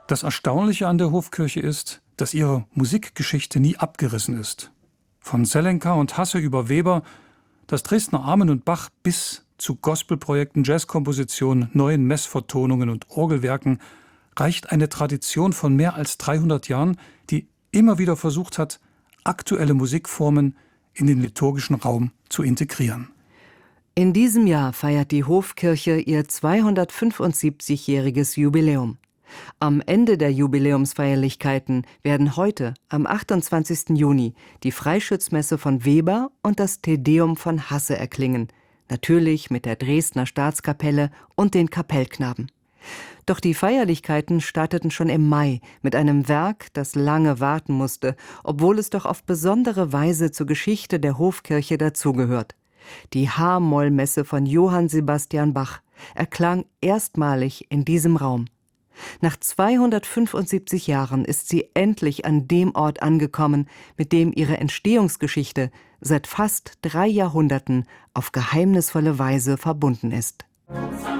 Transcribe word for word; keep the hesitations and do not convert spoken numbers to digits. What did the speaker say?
Das Erstaunliche an der Hofkirche ist, dass ihre Musikgeschichte nie abgerissen ist. Von Selenka und Hasse über Weber, das Dresdner Amen und Bach bis zu Gospelprojekten, Jazzkompositionen, neuen Messvertonungen und Orgelwerken reicht eine Tradition von mehr als dreihundert Jahren, die immer wieder versucht hat, aktuelle Musikformen in den liturgischen Raum zu integrieren. In diesem Jahr feiert die Hofkirche ihr zweihundertfünfundsiebzigjähriges Jubiläum. Am Ende der Jubiläumsfeierlichkeiten werden heute, am achtundzwanzigsten Juni, die Freischützmesse von Weber und das Te Deum von Hasse erklingen. Natürlich mit der Dresdner Staatskapelle und den Kapellknaben. Doch die Feierlichkeiten starteten schon im Mai mit einem Werk, das lange warten musste, obwohl es doch auf besondere Weise zur Geschichte der Hofkirche dazugehört. Die H-Moll-Messe von Johann Sebastian Bach erklang erstmalig in diesem Raum. Nach zweihundertfünfundsiebzig Jahren ist sie endlich an dem Ort angekommen, mit dem ihre Entstehungsgeschichte seit fast drei Jahrhunderten auf geheimnisvolle Weise verbunden ist.